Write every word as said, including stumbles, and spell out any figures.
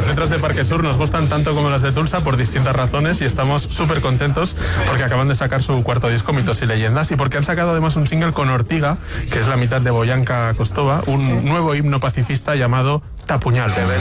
letras de Parque Sur nos gustan tanto como las de Tulsa por distintas razones y estamos súper contentos porque acaban de sacar su cuarto disco, Mitos y Leyendas, y porque han sacado además un single con Ortiga, que es la mitad de Boyanka Kostova, un nuevo himno pacifista llamado Tapuñal.